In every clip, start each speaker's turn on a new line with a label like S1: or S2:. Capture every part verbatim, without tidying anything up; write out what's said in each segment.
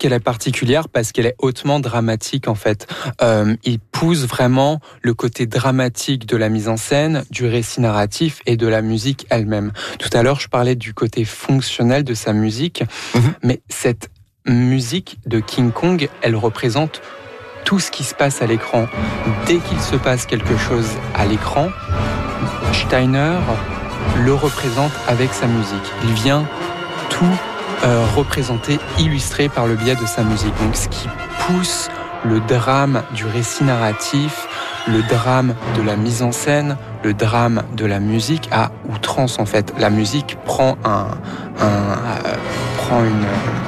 S1: musique, elle est particulière parce qu'elle est hautement dramatique, en fait. Euh, il pousse vraiment le côté dramatique de la mise en scène, du récit narratif et de la musique elle-même. Tout à l'heure, je parlais du côté fonctionnel de sa musique, mmh. mais cette musique de King Kong, elle représente tout ce qui se passe à l'écran. Dès qu'il se passe quelque chose à l'écran, Steiner le représente avec sa musique. Il vient tout euh, représenter, illustrer par le biais de sa musique. Donc ce qui pousse le drame du récit narratif, le drame de la mise en scène, le drame de la musique à outrance en fait. La musique prend un, un euh, prend une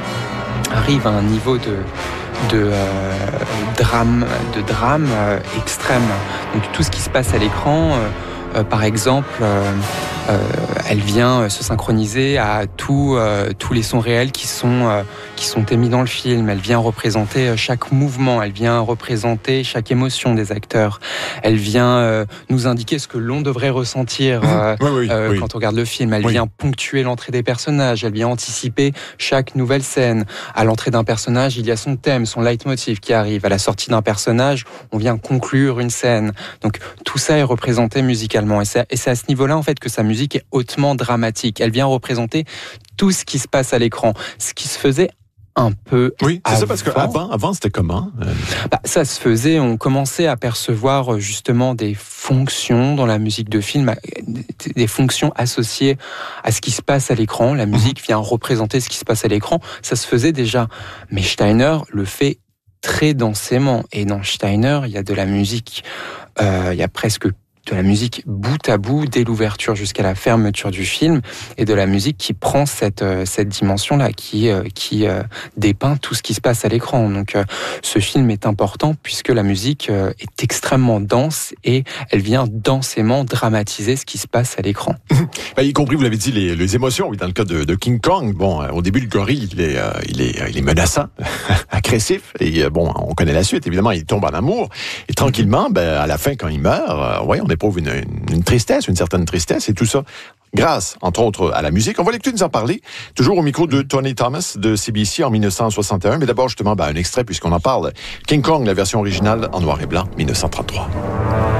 S1: euh, arrive à un niveau de de euh, drame de drame euh, extrême. Donc tout ce qui se passe à l'écran, euh, euh, par exemple. Euh, Euh, elle vient se synchroniser à tout, euh, tous les sons réels qui sont, euh, qui sont émis dans le film. Elle vient représenter chaque mouvement, elle vient représenter chaque émotion des acteurs. Elle vient euh, nous indiquer ce que l'on devrait ressentir euh,
S2: oui, oui,
S1: euh,
S2: oui.
S1: quand on regarde le film. Elle oui. vient ponctuer l'entrée des personnages, elle vient anticiper chaque nouvelle scène. À l'entrée d'un personnage, il y a son thème, son leitmotiv qui arrive. À la sortie d'un personnage, on vient conclure une scène. Donc tout ça est représenté musicalement. Et c'est, et c'est à ce niveau-là en fait que sa musique musique est hautement dramatique. Elle vient représenter tout ce qui se passe à l'écran. Ce qui se faisait un peu
S2: Oui, c'est
S1: avant.
S2: ça, parce qu'avant, avant, c'était comment euh...
S1: bah, ça se faisait, on commençait à percevoir justement des fonctions dans la musique de film, des fonctions associées à ce qui se passe à l'écran. La musique mmh. vient représenter ce qui se passe à l'écran. Ça se faisait déjà. Mais Steiner le fait très densément. Et dans Steiner, il y a de la musique, euh, il y a presque de la musique bout à bout, dès l'ouverture jusqu'à la fermeture du film, et de la musique qui prend cette, cette dimension-là, qui, qui euh, dépeint tout ce qui se passe à l'écran. Donc euh, ce film est important puisque la musique euh, est extrêmement dense et elle vient densément dramatiser ce qui se passe à l'écran.
S2: Bah, y compris, vous l'avez dit, les, les émotions. Oui, dans le cas de, de King Kong, bon, euh, au début, le gorille, il est, euh, il est, il est menaçant, agressif, et euh, bon, on connaît la suite. Évidemment, il tombe en amour, et tranquillement, ben, à la fin, quand il meurt, euh, ouais, on éprouve une, une, une tristesse, une certaine tristesse, et tout ça grâce, entre autres, à la musique. On va l'écouter nous en parler, toujours au micro de Tony Thomas de C B C en dix-neuf cent soixante et un, mais d'abord, justement, ben, un extrait, puisqu'on en parle. King Kong, la version originale en noir et blanc, dix-neuf cent trente-trois.